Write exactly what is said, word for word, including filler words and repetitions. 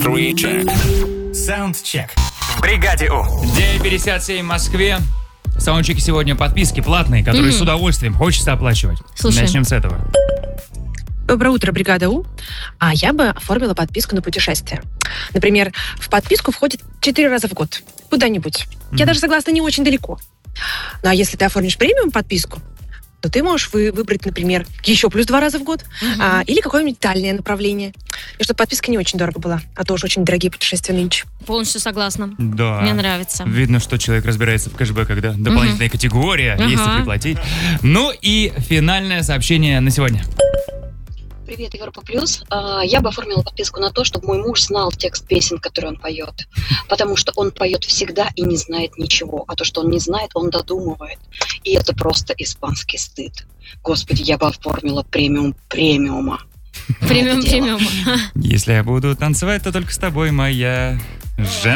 Three check. Soundcheck. В бригаде У. девять пятьдесят семь в Москве. Саундчеки сегодня подписки платные, которые mm-hmm. с удовольствием хочется оплачивать. Слушай. Начнем с этого. Доброе утро, бригада У. А я бы оформила подписку на путешествие. Например, в подписку входит четыре раза в год. Куда-нибудь. Mm-hmm. Я даже согласна, не очень далеко. Ну а если ты оформишь премиум подписку, то ты можешь вы, выбрать, например, еще плюс два раза в год, mm-hmm. а, или какое-нибудь дальнее направление. И чтобы подписка не очень дорого была, а то уж очень дорогие путешествия нынче. Полностью согласна. Да. Мне нравится. Видно, что человек разбирается в кэшбэках, да? Дополнительная mm-hmm. категория, uh-huh. если приплатить. Ну и финальное сообщение на сегодня. Привет, Европа Плюс. Я бы оформила подписку на то, чтобы мой муж знал текст песен, которые он поет. Потому что он поет всегда и не знает ничего. А то, что он не знает, он додумывает. И это просто испанский стыд. Господи, я бы оформила премиум премиума. Премиум премиума. Если я буду танцевать, то только с тобой, моя жена.